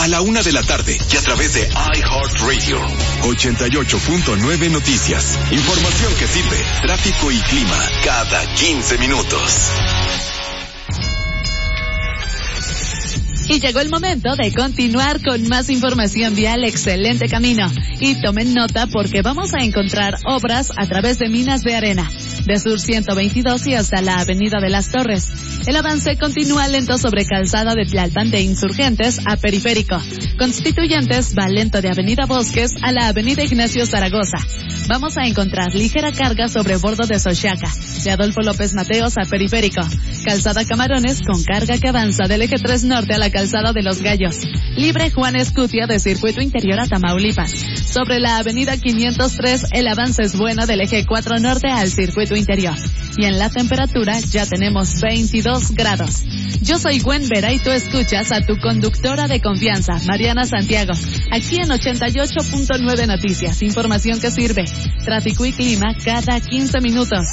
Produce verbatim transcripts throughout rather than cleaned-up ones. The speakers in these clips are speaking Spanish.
a la una de la tarde y a través de iHeartRadio. ochenta y ocho punto nueve Noticias. Información que sirve. Tráfico y clima cada quince minutos. Y llegó el momento de continuar con más información vial. Excelente camino. Y tomen nota porque vamos a encontrar obras a través de Minas de Arena, de Sur ciento veintidós y hasta la Avenida de las Torres. El avance continúa lento sobre Calzada de Tlalpan de Insurgentes a Periférico. Constituyentes va lento de Avenida Bosques a la Avenida Ignacio Zaragoza. Vamos a encontrar ligera carga sobre bordo de Xochaca, de Adolfo López Mateos a Periférico. Calzada Camarones con carga que avanza del eje tres norte a la Calzada de los Gallos. Libre Juan Escutia de Circuito Interior a Tamaulipas. Sobre la Avenida quinientos tres el avance es bueno del eje cuatro norte al Circuito Interior. Y en la temperatura ya tenemos veintidós grados. Yo soy Gwen Vera y tú escuchas a tu conductora de confianza, Mariana Santiago. Aquí en ochenta y ocho punto nueve Noticias. Información que sirve. Tráfico y clima cada quince minutos.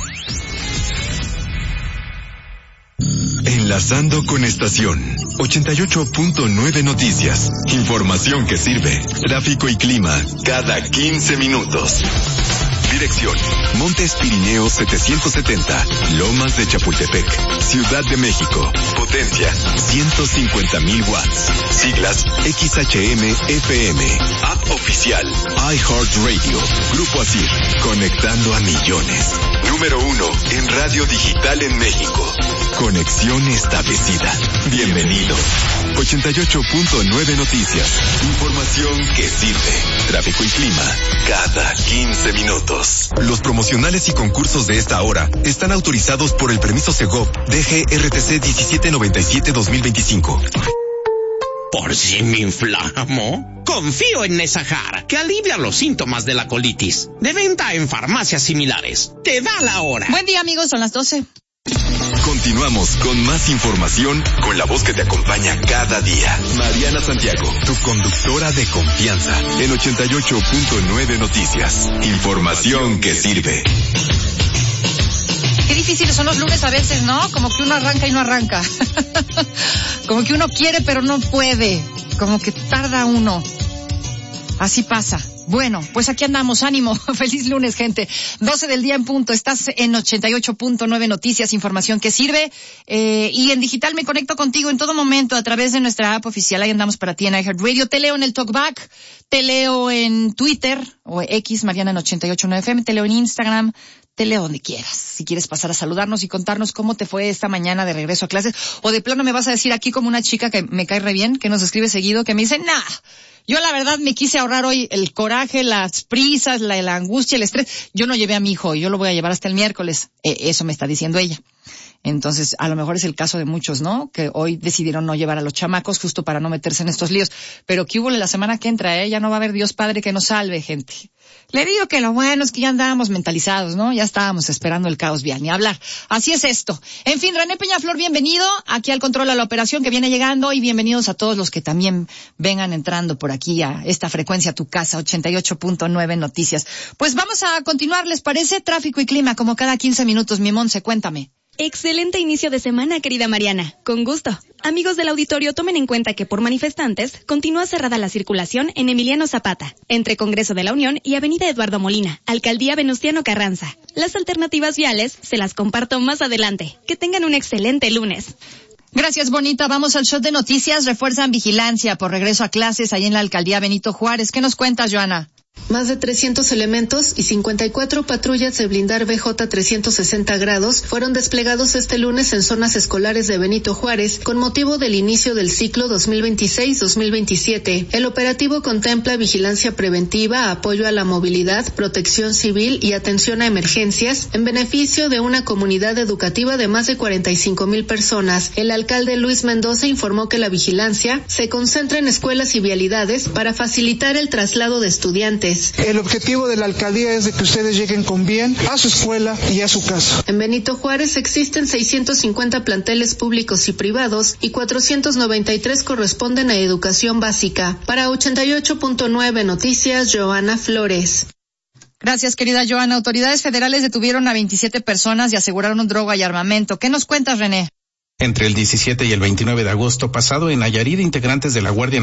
Enlazando con estación. ochenta y ocho punto nueve Noticias. Información que sirve. Tráfico y clima cada quince minutos. Dirección: Montes Pirineos setecientos setenta, Lomas de Chapultepec, Ciudad de México. Potencia: ciento cincuenta mil watts. Siglas: X H M F M. App oficial: iHeartRadio. Grupo Asir, conectando a millones. Número uno en radio digital en México. Conexión establecida. Bienvenido. ochenta y ocho punto nueve Noticias. Información que sirve. Tráfico y clima cada quince minutos. Los promocionales y concursos de esta hora están autorizados por el permiso Segov D G R T C diecisiete noventa y siete dos mil veinticinco. Por si me inflamo, confío en Nesajar, que alivia los síntomas de la colitis. De venta en farmacias similares. Te da la hora. Buen día, amigos, son las doce. Continuamos con más información con la voz que te acompaña cada día. Mariana Santiago, tu conductora de confianza en ochenta y ocho punto nueve Noticias. Información que sirve. Qué difíciles son los lunes a veces, ¿no? Como que uno arranca y no arranca. Como que uno quiere pero no puede. Como que tarda uno. Así pasa. Bueno, pues aquí andamos, ánimo, feliz lunes, gente. doce del día en punto, estás en ochenta y ocho punto nueve Noticias, información que sirve, eh, y en digital me conecto contigo en todo momento a través de nuestra app oficial. Ahí andamos para ti en iHeartRadio. Te leo en el Talkback, te leo en Twitter, o X, Mariana en ochenta y ocho punto nueve F M, te leo en Instagram, te leo donde quieras. Si quieres pasar a saludarnos y contarnos cómo te fue esta mañana de regreso a clases, o de plano me vas a decir aquí como una chica que me cae re bien, que nos escribe seguido, que me dice, nah, yo la verdad me quise ahorrar hoy el coraje, las prisas, la, la angustia, el estrés. Yo no llevé a mi hijo y yo lo voy a llevar hasta el miércoles. Eh, eso me está diciendo ella. Entonces, a lo mejor es el caso de muchos, ¿no? Que hoy decidieron no llevar a los chamacos justo para no meterse en estos líos. Pero ¿qué hubo la semana que entra, eh? Ya no va a haber Dios Padre que nos salve, gente. Le digo que lo bueno es que ya andábamos mentalizados, ¿no? Ya estábamos esperando el caos vial, ni hablar. Así es esto. En fin, René Peñaflor, bienvenido aquí al control de la operación que viene llegando, y bienvenidos a todos los que también vengan entrando por aquí a esta frecuencia, tu casa, ochenta y ocho punto nueve Noticias. Pues vamos a continuar, ¿les parece? Tráfico y clima, como cada quince minutos. Mi Monse, cuéntame. Excelente inicio de semana, querida Mariana. Con gusto. Amigos del auditorio, tomen en cuenta que por manifestantes continúa cerrada la circulación en Emiliano Zapata, entre Congreso de la Unión y Avenida Eduardo Molina, Alcaldía Venustiano Carranza. Las alternativas viales se las comparto más adelante. Que tengan un excelente lunes. Gracias, bonita. Vamos al shot de noticias. Refuerzan vigilancia por regreso a clases ahí en la Alcaldía Benito Juárez. ¿Qué nos cuentas, Joana? Más de trescientos elementos y cincuenta y cuatro patrullas de blindar B J trescientos sesenta grados fueron desplegados este lunes en zonas escolares de Benito Juárez con motivo del inicio del ciclo dos mil veintiséis dos mil veintisiete. El operativo contempla vigilancia preventiva, apoyo a la movilidad, protección civil y atención a emergencias en beneficio de una comunidad educativa de más de cuarenta y cinco mil personas. El alcalde Luis Mendoza informó que la vigilancia se concentra en escuelas y vialidades para facilitar el traslado de estudiantes. El objetivo de la alcaldía es de que ustedes lleguen con bien a su escuela y a su casa. En Benito Juárez existen seiscientos cincuenta planteles públicos y privados y cuatrocientos noventa y tres corresponden a educación básica. Para ochenta y ocho punto nueve Noticias, Joana Flores. Gracias, querida Joana. Autoridades federales detuvieron a veintisiete personas y aseguraron droga y armamento. ¿Qué nos cuentas, René? Entre el diecisiete y el veintinueve de agosto pasado en Nayarit, integrantes de la Guardia